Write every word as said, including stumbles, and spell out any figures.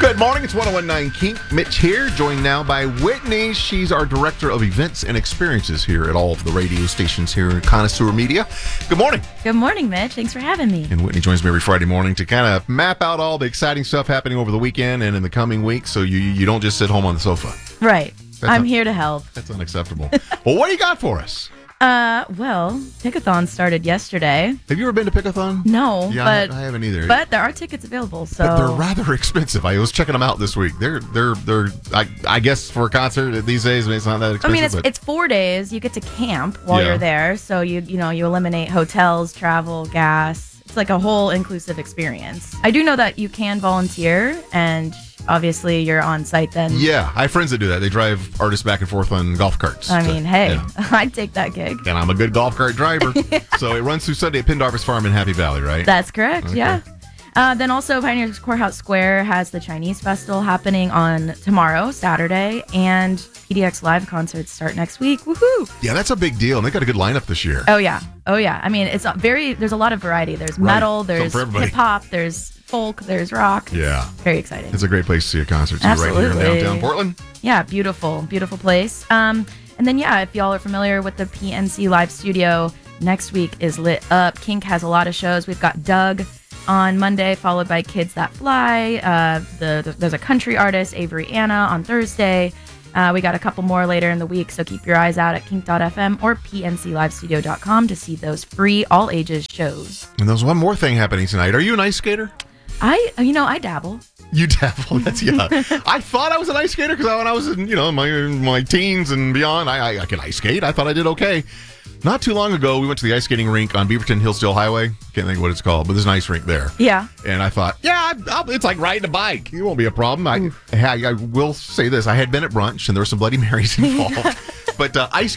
Good morning. It's ten nineteen Kink. Mitch here, joined now by Whitney. She's our director of events and experiences here at all of the radio stations here in Connoisseur Media. Good morning. Good morning, Mitch. Thanks for having me. And Whitney joins me every Friday morning to kind of map out all the exciting stuff happening over the weekend and in the coming weeks, so you you don't just sit home on the sofa. Right. That's I'm un- here to help. That's unacceptable. Well, what do you got for us? Uh, well, Pickathon started yesterday. Have you ever been to Pickathon? No, Yeah, but I, I haven't either. But there are tickets available, so But they're rather expensive. I was checking them out this week. They're they're they're. I, I guess for a concert these days, it's not that I expensive. mean, it's but it's four days. You get to camp while Yeah. you're there, so you you know you eliminate hotels, travel, gas. It's like a whole inclusive experience. I do know that you can volunteer, and obviously you're on site then. yeah, I have friends that do that. They drive artists back and forth on golf carts. I So, mean, hey, yeah. I'd take that gig. And I'm a good golf cart driver. So it runs through Sunday at Pendarvis Farm in Happy Valley, right? That's correct, Okay. yeah. Uh, then also Pioneer Courthouse Square has the Chinese Festival happening on tomorrow, Saturday, and P D X Live concerts start next week. Woohoo! Yeah, that's a big deal. And they got a good lineup this year. Oh yeah, oh yeah. I mean, it's a very. There's a lot of variety. There's Right. metal, Something there's for everybody. hip hop, there's folk, there's rock. Yeah. Very exciting. It's a great place to see a concert too, right here in Absolutely. downtown Portland. Yeah, beautiful, beautiful place. Um, and then yeah, if y'all are familiar with the P N C Live Studio, next week is lit up. Kink has a lot of shows. We've got Doug on Monday, followed by Kids That Fly. Uh, the, the there's a country artist, Avery Anna, on Thursday. Uh, we got a couple more later in the week, so keep your eyes out at kink dot f m or p n c live studio dot com to see those free all ages shows. And there's one more thing happening tonight. Are you an ice skater? I, you know, I dabble. You dabble. That's yeah. I thought I was an ice skater because when I was in, you know, my my teens and beyond, I, I I could ice skate. I thought I did okay. Not too long ago, we went to the ice skating rink on Beaverton Hillsdale Highway. Can't think of what it's called, but there's an ice rink there. Yeah. And I thought, yeah, I'll, it's like riding a bike. It won't be a problem. I, I, I will say this. I had been at brunch, and there were some Bloody Marys involved. But uh, ice